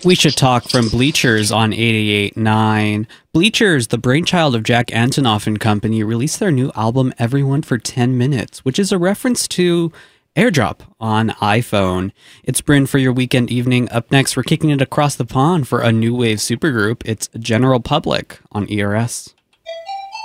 We should talk from Bleachers on 88.9. Bleachers, the brainchild of Jack Antonoff and Company, released their new album Everyone for 10 Minutes, which is a reference to AirDrop on iPhone. It's Bryn for your weekend evening. Up next, we're kicking it across the pond for a new wave supergroup. It's General Public on ERS.